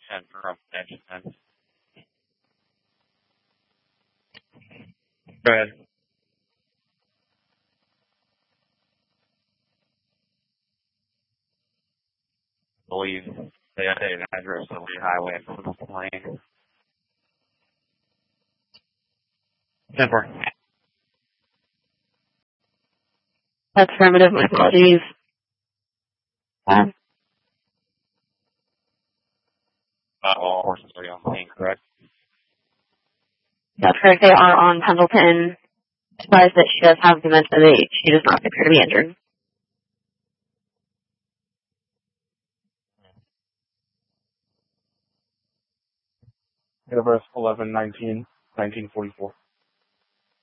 10 for engine 10. Go ahead. I believe they updated an address of the highway in Plymouth Plain. 10-4. That's affirmative. My apologies. All horses are on scene, correct? That's correct. They are on Pendleton. Advised that she does have dementia. She does not appear to be injured. Universe 11-19-1944.